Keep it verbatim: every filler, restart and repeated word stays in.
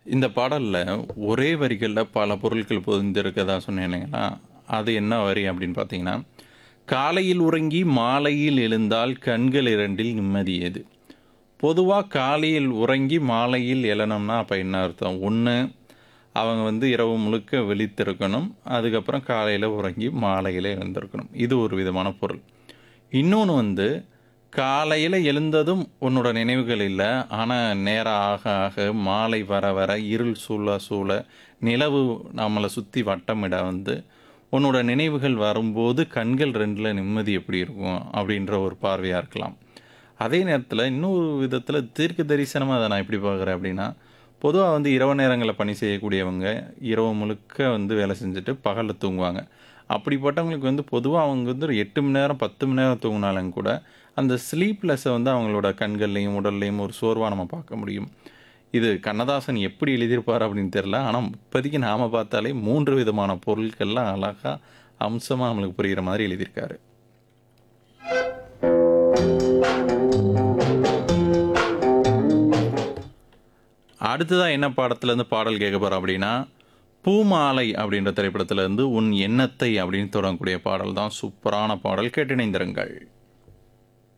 இந்த பாடல்ல ஒரே வரிகள்ல பல பொருட்கள் பொதிந்திருக்கதா சொன்னேன் இல்லைங்களா? அது என்ன வரி அப்படின்னு பார்த்தீங்கன்னா, "காலையில் உறங்கி மாலையில் எழுந்தால் கண்கள் இரண்டில் நிம்மதி ஏது?" பொதுவா காலையில் உறங்கி மாலையில் எழணும்னா அப்ப என்ன அர்த்தம்? ஒண்ணு அவங்க வந்து இரவு முழுக்க விழித்திருக்கணும். அதுக்கப்புறம் காலையில உறங்கி மாலையில எழுந்திருக்கணும். இது ஒரு விதமான பொருள். இன்னொன்னு வந்து காலையில எழுந்ததும் உன்னோட நினைவுகள் இல்ல. ஆனா நேரம் ஆக ஆக மாலை வர வர இருள் சூழ சூழ நிலவு நம்மள சுத்தி வட்டமிட வந்து உன்னோட நினைவுகள் வரும்போது கண்கள் ரெண்டுல நிம்மதி எப்படி இருக்கும்? அப்படின்ற ஒரு பார்வையா இருக்கலாம். அதே நேரத்தில இன்னொரு விதத்தில தீர்க்க தரிசனமா அத நான் எப்படி பார்க்குறேன் அப்படின்னா, பொதுவா வந்து இரவு நேரங்கள்ல பணி செய்யக்கூடியவங்க, இரவு முழுக்க வந்து வேலை செஞ்சுட்டு பகல்ல தூங்குவாங்க. அப்படிப்பட்டவங்களுக்கு வந்து பொதுவா அவங்க வந்து ஒரு எட்டு மணி நேரம், பத்து மணி நேரம் தூங்குனாலும் கூட, அந்த ஸ்லீப்லெஸ்ஸ வந்து அவங்களோட கண்கள்லயும், உடல்லயும் ஒரு சோர்வா நம்ம பார்க்க முடியும். இது கண்ணதாசன் எப்படி எழுதியிருப்பார் அப்படின்னு தெரியல. ஆனா இப்போதைக்கு நாம பார்த்தாலே மூன்று விதமான பொருட்கள்லாம் அழகா, அம்சமா நம்மளுக்கு புரியிற மாரி எழுதியிருக்காரு. அடுத்ததா என்ன படத்துலேருந்து பாடல் கேட்க போறோம் அப்படின்னா, "பூமாலை" அப்படின்ற திரைப்படத்திலேருந்து "உன் எண்ணத்தை" அப்படின்னு தொடங்கக்கூடிய பாடல் தான் சூப்பரான பாடல். கேட்டு இணைந்திருங்கள்.